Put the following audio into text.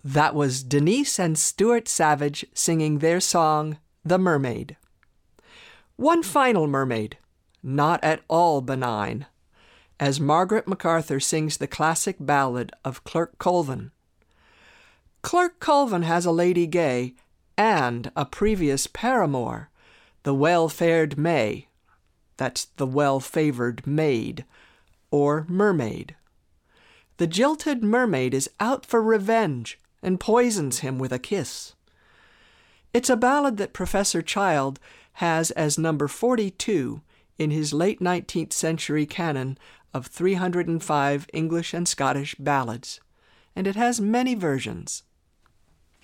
That was Denise and Stuart Savage singing their song, The Mermaid. One final mermaid, not at all benign, as Margaret MacArthur sings the classic ballad of Clerk Colvin. Clerk Colvin has a lady gay and a previous paramour, the well-fared May. That's the well-favored maid, or mermaid. The jilted mermaid is out for revenge and poisons him with a kiss. It's a ballad that Professor Child has as number 42 in his late 19th century canon of 305 English and Scottish ballads, and it has many versions.